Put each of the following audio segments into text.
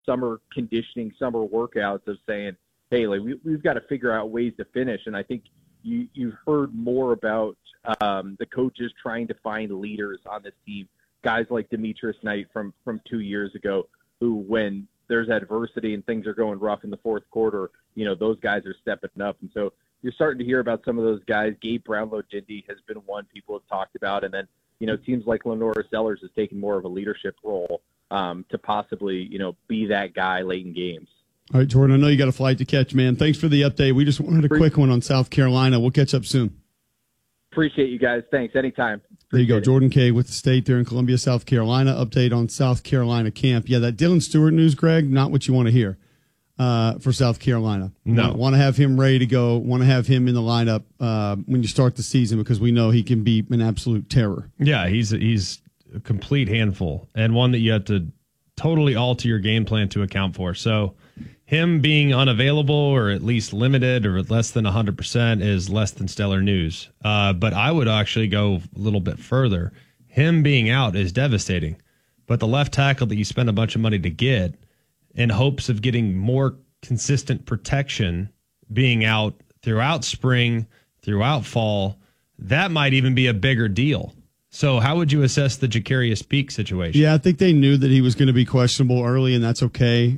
summer conditioning, summer workouts of saying, hey, like we've got to figure out ways to finish. And I think you've heard more about the coaches trying to find leaders on this team, guys like Demetrius Knight from 2 years ago, who when there's adversity and things are going rough in the fourth quarter, those guys are stepping up. And so you're starting to hear about some of those guys. Gabe Brownlow-Dindy has been one people have talked about. And then, teams like Lenora Sellers has taken more of a leadership role to possibly, be that guy late in games. All right, Jordan, I know you got a flight to catch, man. Thanks for the update. We just wanted a quick one on South Carolina. We'll catch up soon. Appreciate you guys. Thanks. Anytime. There you go. Jordan Kay with the State there in Columbia, South Carolina. Update on South Carolina camp. Yeah, that Dylan Stewart news, Greg, not what you want to hear for South Carolina. No. Want to have him ready to go, want to have him in the lineup when you start the season because we know he can be an absolute terror. Yeah, he's a complete handful and one that you have to totally alter your game plan to account for. So him being unavailable or at least limited or less than 100% is less than stellar news. But I would actually go a little bit further. Him being out is devastating. But the left tackle that you spend a bunch of money to get in hopes of getting more consistent protection being out throughout spring, throughout fall, that might even be a bigger deal. So how would you assess the Jacarius Peak situation? Yeah, I think they knew that he was going to be questionable early, and that's okay.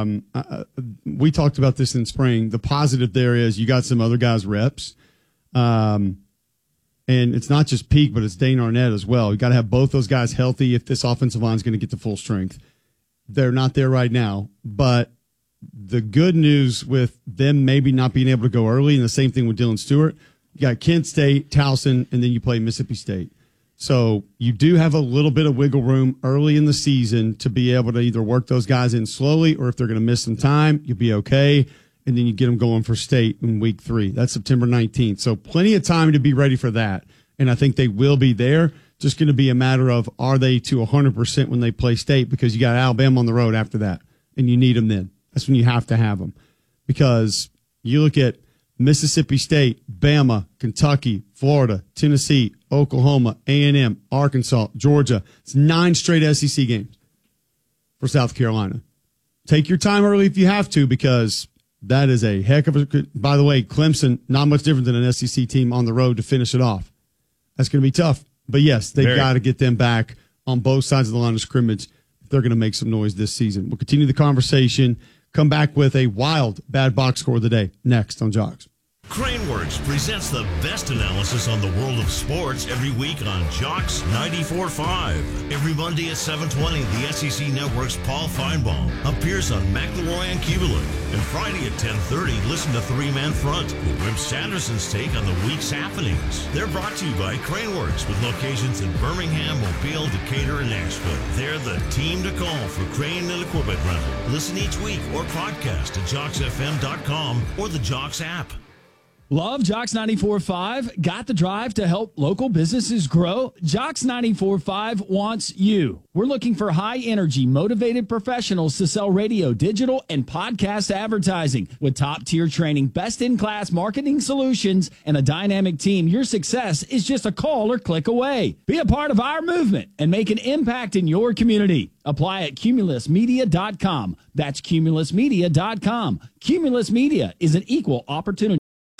We talked about this in spring. The positive there is you got some other guys' reps. And it's not just Peak, but it's Dane Arnett as well. You got to have both those guys healthy if this offensive line is going to get to full strength. They're not there right now, but the good news with them maybe not being able to go early, and the same thing with Dylan Stewart, you got Kent State, Towson, and then you play Mississippi State. So you do have a little bit of wiggle room early in the season to be able to either work those guys in slowly, or if they're going to miss some time, you'll be okay. And then you get them going for State in week 3. That's September 19th. So plenty of time to be ready for that. And I think they will be there. Just going to be a matter of, are they to 100% when they play State? Because you got Alabama on the road after that, and you need them then. That's when you have to have them. Because you look at Mississippi State, Bama, Kentucky, Florida, Tennessee, Oklahoma, A&M, Arkansas, Georgia. It's 9 straight SEC games for South Carolina. Take your time early if you have to, because that is a heck of a – by the way, Clemson, not much different than an SEC team on the road to finish it off. That's going to be tough. But, yes, they've got to get them back on both sides of the line of scrimmage if they're going to make some noise this season. We'll continue the conversation, come back with a wild bad box score of the day next on Jocks. Craneworks presents the best analysis on the world of sports every week on Jocks 94.5. Every Monday at 7:20, the SEC Network's Paul Feinbaum appears on McElroy and Kubelik. And Friday at 10:30, listen to Three Man Front with Wimp Sanderson's take on the week's happenings. They're brought to you by Craneworks with locations in Birmingham, Mobile, Decatur, and Nashville. They're the team to call for crane and equipment rental. Listen each week or podcast at JocksFM.com or the Jocks app. Love Jocks 94.5? Got the drive to help local businesses grow? Jocks 94.5 wants you. We're looking for high-energy, motivated professionals to sell radio, digital, and podcast advertising. With top-tier training, best-in-class marketing solutions, and a dynamic team, your success is just a call or click away. Be a part of our movement and make an impact in your community. Apply at cumulusmedia.com. That's cumulusmedia.com. Cumulus Media is an equal opportunity.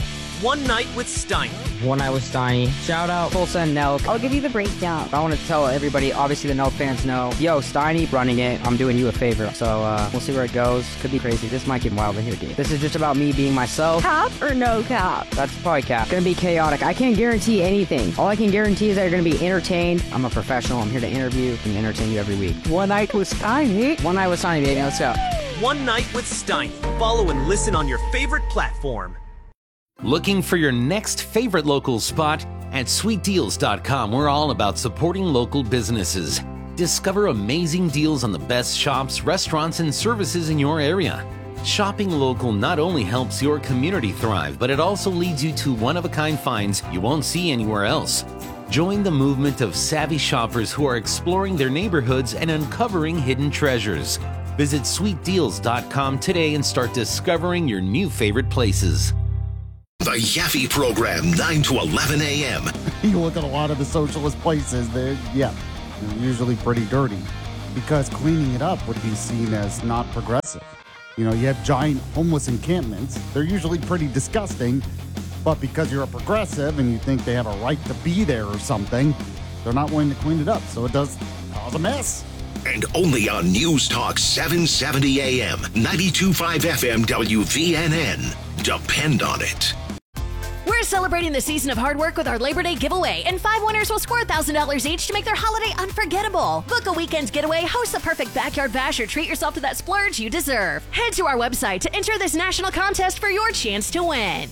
One Night with Steiny. One Night with Steiny. Shout out Tulsa and Nelk. I'll give you the breakdown. I want to tell everybody, obviously the Nelk fans know, yo, Steiny running it, I'm doing you a favor. So we'll see where it goes. Could be crazy. This might get wild in here, dude. This is just about me being myself. Cap or no cap? That's probably cap. Gonna be chaotic. I can't guarantee anything. All I can guarantee is that you're gonna be entertained. I'm a professional. I'm here to interview and entertain you every week. One Night with Steiny. One Night with Steiny, baby. Let's go. One Night with Steiny. Follow and listen on your favorite platform. Looking for your next favorite local spot? At SweetDeals.com, we're all about supporting local businesses. Discover amazing deals on the best shops, restaurants, and services in your area. Shopping local not only helps your community thrive, but it also leads you to one-of-a-kind finds you won't see anywhere else. Join the movement of savvy shoppers who are exploring their neighborhoods and uncovering hidden treasures. Visit SweetDeals.com today and start discovering your new favorite places. The Yaffe Program, 9 to 11 a.m. You look at a lot of the socialist places, they're usually pretty dirty. because cleaning it up would be seen as not progressive. You know, you have giant homeless encampments. They're usually pretty disgusting, but because you're a progressive and you think they have a right to be there or something, they're not willing to clean it up. So it does cause a mess. And only on News Talk 770 AM, 92.5 FM WVNN. Depend on it. We're celebrating the season of hard work with our Labor Day giveaway, and 5 winners will score $1,000 each to make their holiday unforgettable. Book a weekend getaway, host the perfect backyard bash, or treat yourself to that splurge you deserve. Head to our website to enter this national contest for your chance to win.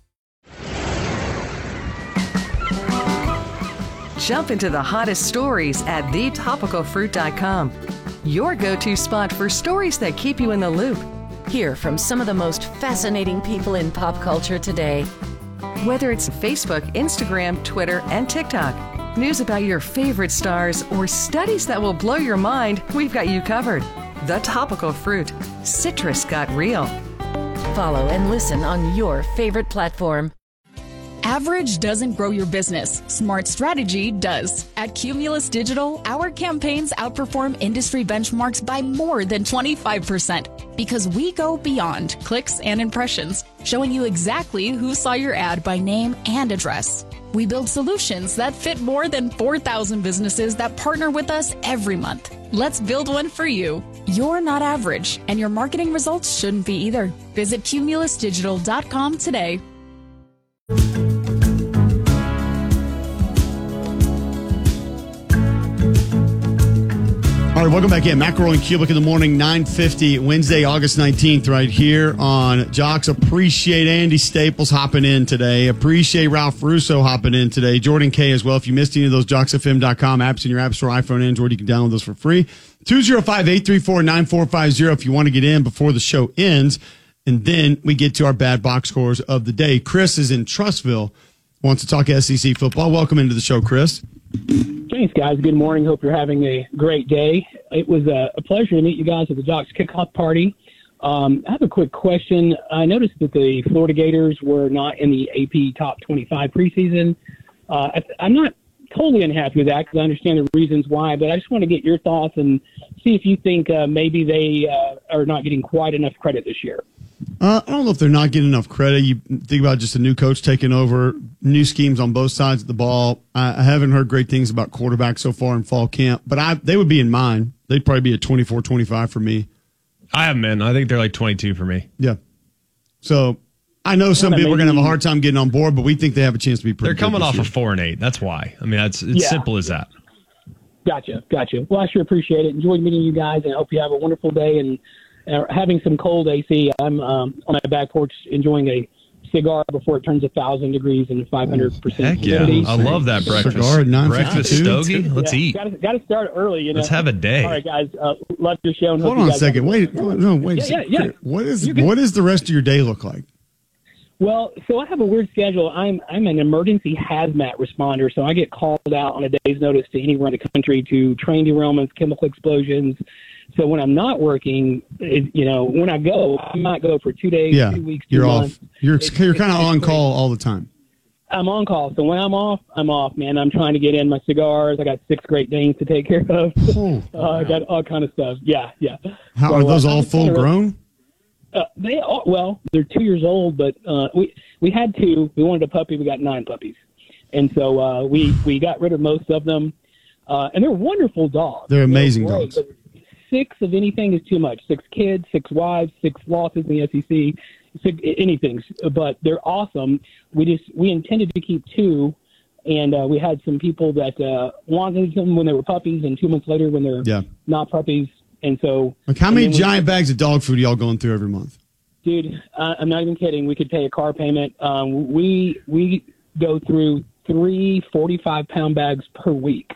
Jump into the hottest stories at thetopicalfruit.com. Your go-to spot for stories that keep you in the loop. Hear from some of the most fascinating people in pop culture today. Whether it's Facebook, Instagram, Twitter, and TikTok, news about your favorite stars, or studies that will blow your mind, we've got you covered. The Topical Fruit. Citrus got real. Follow and listen on your favorite platform. Average doesn't grow your business. Smart strategy does. At Cumulus Digital, our campaigns outperform industry benchmarks by more than 25% because we go beyond clicks and impressions, showing you exactly who saw your ad by name and address. We build solutions that fit more than 4,000 businesses that partner with us every month. Let's build one for you. You're not average, and your marketing results shouldn't be either. Visit cumulusdigital.com today. All right, welcome back in. McElroy and Kulik in the morning, 9:50, Wednesday, August 19th, right here on Jocks. Appreciate Andy Staples hopping in today. Appreciate Ralph Russo hopping in today. Jordan K as well. If you missed any of those, JocksFM.com apps in your App Store, iPhone, Android, you can download those for free. 205-834-9450 if you want to get in before the show ends. And then we get to our bad box scores of the day. Chris is in Trussville, wants to talk SEC football. Welcome into the show, Chris. Thanks, guys. Good morning. Hope you're having a great day. It was a pleasure to meet you guys at the Jocks kickoff party. I have a quick question. I noticed that the Florida Gators were not in the AP Top 25 preseason. I'm not totally unhappy with that because I understand the reasons why, but I just want to get your thoughts and see if you think maybe they are not getting quite enough credit this year. I don't know if they're not getting enough credit. You think about just a new coach taking over, new schemes on both sides of the ball. I haven't heard great things about quarterback so far in fall camp, but they would be in mine. They'd probably be a 24-25 for me. I have them in. I think they're like 22 for me. Yeah. So I know some people are going to have a hard time getting on board, but we think they have a chance to be pretty good. They're coming off year. of 4-8. That's why. I mean, it's simple as that. Gotcha. Well, I sure appreciate it. Enjoyed meeting you guys, and I hope you have a wonderful day. And having some cold AC, I'm on my back porch enjoying a cigar before it turns 1,000 degrees and 500%. Heck yeah. I love that breakfast. Cigar at 9:52. Breakfast stogie. Let's eat. Got to start early. You know? Let's have a day. All right, guys. Love your show. And Hold on a second. Wait. Yeah. What does the rest of your day look like? Well, so I have a weird schedule. I'm an emergency hazmat responder, so I get called out on a day's notice to anywhere in the country to train derailments, chemical explosions. So when I'm not working, when I go, I might go for 2 days, 2 weeks, 2 months. You're kind of on call all the time. I'm on call. So when I'm off, man. I'm trying to get in my cigars. I got 6 Great Danes to take care of. I got all kind of stuff. Yeah. How are those all full grown? They are, well, they're 2 years old, but we had 2. We wanted a puppy. We got 9 puppies. And so we got rid of most of them. And they're wonderful dogs. They're amazing dogs. 6 of anything is too much. 6 kids, 6 wives, 6 losses in the SEC, 6 anything. But they're awesome. We intended to keep 2, and we had some people that wanted them when they were puppies, and 2 months later when they're not puppies. And so, like, how many giant bags of dog food are y'all going through every month? Dude, I'm not even kidding. We could pay a car payment. We go through 3 45-pound bags per week.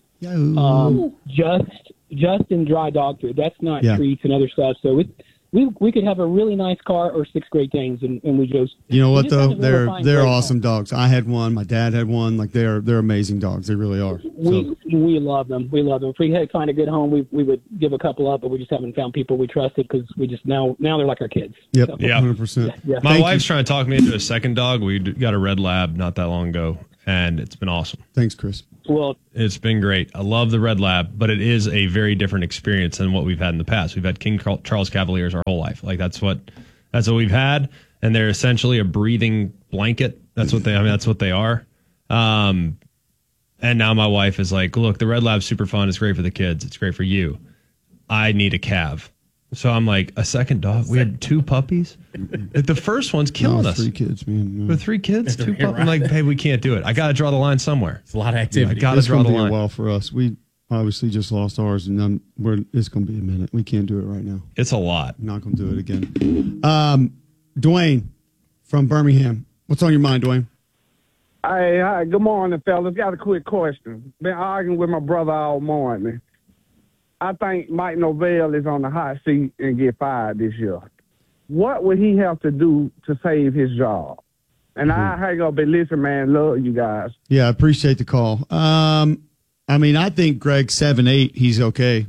Just in dry dog food. That's not treats and other stuff. So we could have a really nice car or 6 Great Danes, and we just. You know what though? They're awesome dogs. I had one. My dad had one. Like they're amazing dogs. They really are. We love them. If we had find a good home, we would give a couple up, but we just haven't found people we trusted because we just now they're like our kids. Yep. So. 100%. My wife's trying to talk me into a second dog. We got a red lab not that long ago. and it's been awesome. Thanks, Chris. Well, it's been great. I love the Red Lab, but it is a very different experience than what we've had in the past. We've had King Charles Cavaliers our whole life. Like that's what we've had, and they're essentially a breathing blanket. That's what they are. And now my wife is like, look, the Red Lab's super fun. It's great for the kids. It's great for you. I need a Cav. So I'm like, a second dog? We had 2 puppies? The first one's killing us. 3 kids, man. With 3 kids, 2 puppies? I'm like, hey, we can't do it. I got to draw the line somewhere. It's a lot of activity. I got to draw the line. It's going to be a while for us. We obviously just lost ours, and it's going to be a minute. We can't do it right now. It's a lot. Not going to do it again. Dwayne from Birmingham. What's on your mind, Dwayne? Hey, hi, good morning, fellas. Got a quick question. Been arguing with my brother all morning. I think Mike Norvell is on the hot seat and get fired this year. What would he have to do to save his job? And I hang up and listen, man. Love you guys. Yeah, I appreciate the call. I think Greg 7-8, he's okay.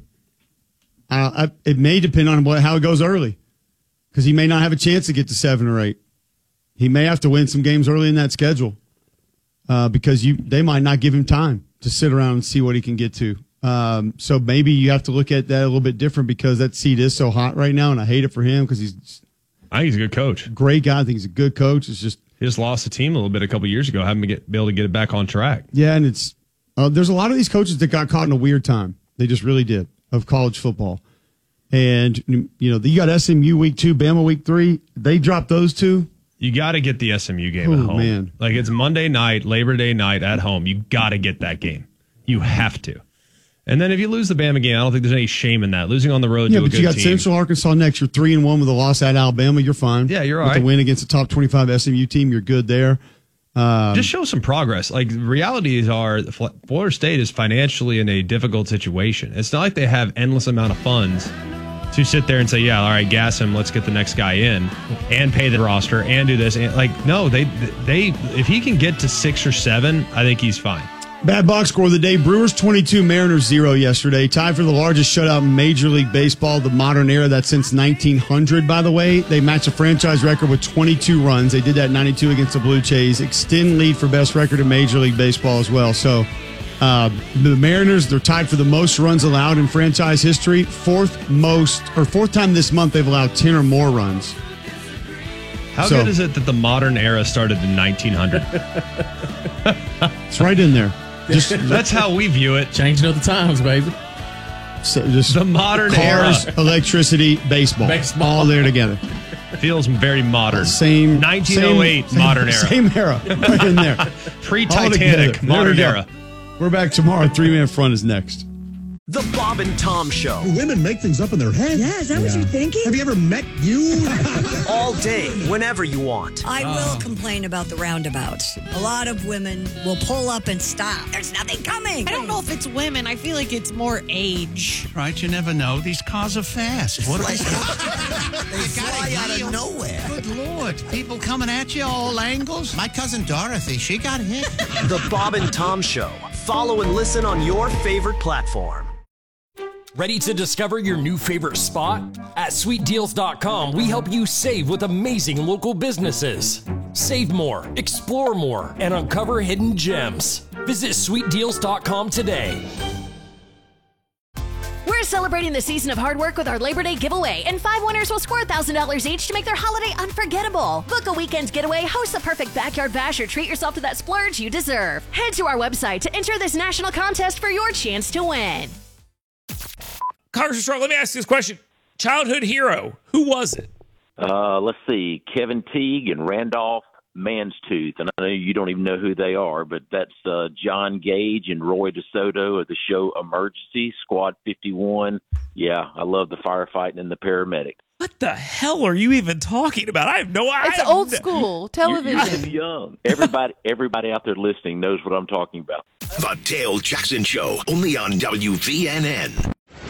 It may depend on how it goes early, because he may not have a chance to get to 7 or 8. He may have to win some games early in that schedule because they might not give him time to sit around and see what he can get to. So maybe you have to look at that a little bit different, because that seat is so hot right now, and I hate it for him because I think he's a good coach. Great guy. I think he's a good coach. It's just he just lost the team a little bit a couple years ago. Having to be able to get it back on track. Yeah, and it's there's a lot of these coaches that got caught in a weird time. They just really did, of college football. And you got SMU week 2, Bama week 3. They dropped those 2. You got to get the SMU game at home. Man. Like it's Monday night, Labor Day night at home. You got to get that game. You have to. And then if you lose the Bama game, I don't think there's any shame in that. Losing on the road to a good team. Yeah, but you got Central Arkansas next. You're 3-1 with a loss at Alabama. You're fine. Yeah, you're all right. With the win against the top 25 SMU team, you're good there. Just show some progress. Like, realities are Florida State is financially in a difficult situation. It's not like they have endless amount of funds to sit there and say, yeah, all right, gas him, let's get the next guy in and pay the roster and do this. And no, they if he can get to 6 or 7, I think he's fine. Bad box score of the day. Brewers 22, Mariners 0 yesterday. Tied for the largest shutout in Major League Baseball, the modern era. That's since 1900, by the way. They matched a franchise record with 22 runs. They did that 92 against the Blue Jays. Extend lead for best record in Major League Baseball as well. So the Mariners, they're tied for the most runs allowed in franchise history. Fourth time this month they've allowed 10 or more runs. How good is it that the modern era started in 1900? It's right in there. That's how we view it. Changing of the times, baby. So just the modern cars, era. Electricity, baseball, all there together. Feels very modern. Same 1908 modern era. Same era, right in there. Pre-Titanic modern era. We're back tomorrow. 3-Man Front is next. The Bob and Tom Show. Women make things up in their head. Yeah, is that what you're thinking? Have you ever met you? All day, whenever you want. I will complain about the roundabouts. A lot of women will pull up and stop. There's nothing coming. I don't know if it's women. I feel like it's more age. Right, you never know. These cars are fast. What They fly out of nowhere. Good Lord. People coming at you all angles. My cousin Dorothy, she got hit. The Bob and Tom Show. Follow and listen on your favorite platform. Ready to discover your new favorite spot? At sweetdeals.com, we help you save with amazing local businesses. Save more, explore more, and uncover hidden gems. Visit sweetdeals.com today. We're celebrating the season of hard work with our Labor Day giveaway, and 5 winners will score $1,000 each to make their holiday unforgettable. Book a weekend getaway, host the perfect backyard bash, or treat yourself to that splurge you deserve. Head to our website to enter this national contest for your chance to win. Congressman Strong, let me ask you this question. Childhood hero, who was it? Let's see, Kevin Teague and Randolph Manstooth. And I know you don't even know who they are, but that's John Gage and Roy DeSoto of the show Emergency, Squad 51. Yeah, I love the firefighting and the paramedic. What the hell are you even talking about? I have no idea. It's old school television. You're young. Everybody out there listening knows what I'm talking about. The Dale Jackson Show, only on WVNN.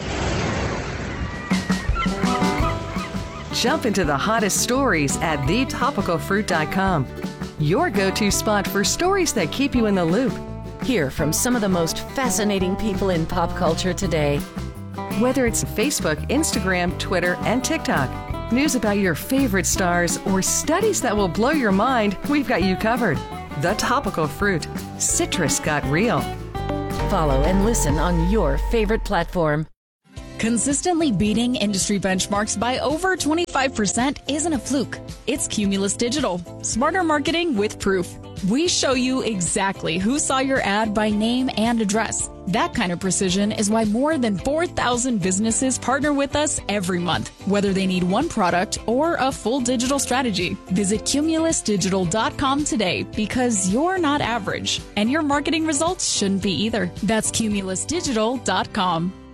Jump into the hottest stories at thetopicalfruit.com. Your go-to spot for stories that keep you in the loop. Hear from some of the most fascinating people in pop culture today. Whether it's Facebook, Instagram, Twitter, and TikTok, news about your favorite stars, or studies that will blow your mind, we've got you covered. The Topical Fruit. Citrus got real. Follow and listen on your favorite platform. Consistently beating industry benchmarks by over 25% isn't a fluke. It's Cumulus Digital. Smarter marketing with proof. We show you exactly who saw your ad by name and address. That kind of precision is why more than 4,000 businesses partner with us every month, whether they need one product or a full digital strategy. Visit cumulusdigital.com today because you're not average and your marketing results shouldn't be either. That's cumulusdigital.com.